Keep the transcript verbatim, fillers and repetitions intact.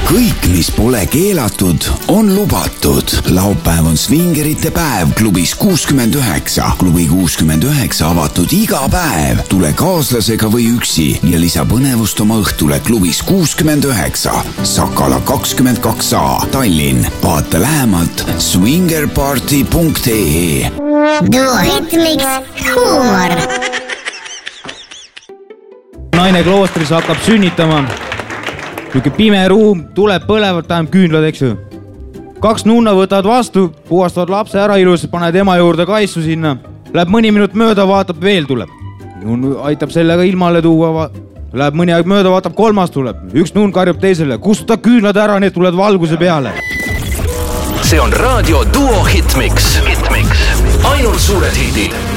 kõik, mis pole keelatud, on lubatud. Laupäev on svingerite päev klubis kuuskümmend üheksa. Klubi kuuskümmend üheksa avatud iga päev. Tule kaaslasega või üksi ja lisa põnevust oma õhtule klubis kuuskümmend üheksa. Sakala kakskümmend kaks A, Tallinn. Vaata lähemalt swingerparty punkt ee. Duo Hitmix huumor. Naine kloostris hakkab sünnitama. Niuke pime ruum, tuleb põlevad, tähendab küünlad, eks ju. Kaks nunna võtavad vastu, puhastavad lapse ära ilus, paned ema juurde kaisu sinna. Läheb mõni minut mööda, vaatab, veel tuleb. Nun aitab sellega ilmale tuua. Läheb mõni aeg mööda, vaatab, kolmas tuleb. Üks nun karjub teisele. Kustuta küünlad ära, need tulevad valguse peale. See on raadio Duo Hitmix. Hitmix. Ainult suured hitid.